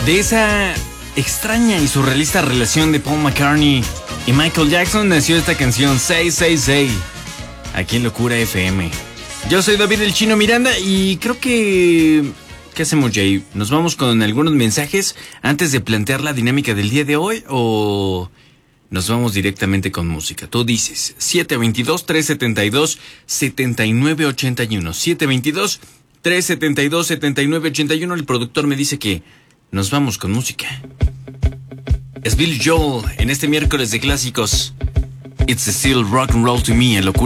De esa extraña y surrealista relación de Paul McCartney y Michael Jackson nació esta canción 666, aquí en Locura FM. Yo soy David el Chino Miranda y creo que... ¿Qué hacemos, Jay? ¿Nos vamos con algunos mensajes antes de plantear la dinámica del día de hoy o nos vamos directamente con música? Tú dices 722-372-7981. 722-372-7981. El productor me dice que nos vamos con música. Es Billy Joel en este miércoles de clásicos. It's still rock and roll to me, en Locura.